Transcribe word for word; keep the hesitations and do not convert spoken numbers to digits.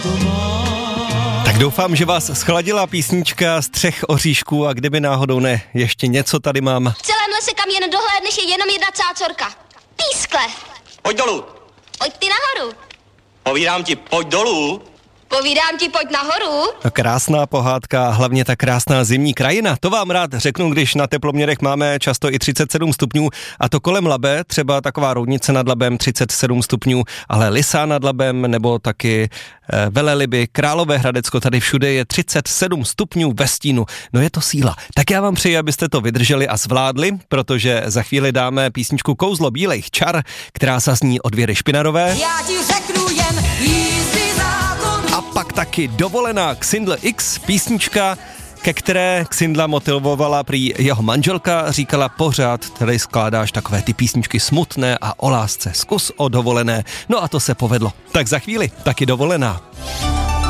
Tak doufám, že vás schladila písnička z Třech oříšků a kdyby náhodou ne, ještě něco tady mám. V celém lese, kam jen dohlédneš, je jenom jedna cácorka. Pískle. Pojď dolů. Pojď ty nahoru. Povídám ti, pojď dolů. Povídám ti, pojď nahoru. Krásná pohádka, hlavně ta krásná zimní krajina. To vám rád řeknu, když na teploměrech máme často i třicet sedm stupňů a to kolem Labe, třeba taková Roudnice nad Labem třicet sedm stupňů, ale Lysá nad Labem nebo taky e, Veleliby, Královéhradecko, tady všude je třicet sedm stupňů ve stínu. No je to síla. Tak já vám přeji, abyste to vydrželi a zvládli, protože za chvíli dáme písničku Kouzlo bílejch čar, která zazní od Věry Špinarové. Já ti řeknu jen jízdy zákon. A pak taky Dovolená Xindl X, písnička, ke které Xindla motivovala prý jeho manželka, říkala pořád, tady skládáš takové ty písničky smutné a o lásce, zkus o dovolené. No a to se povedlo. Tak za chvíli taky Dovolená.